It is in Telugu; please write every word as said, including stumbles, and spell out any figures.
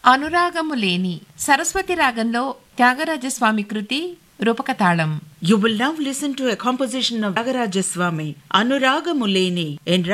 అనురాగము లేని సరస్వతి రాగంలో త్యాగరాజస్వామి కృతి రూపకతాళం. You will now listen to a composition of Tyagaraja Swami, Anuragamuleni, in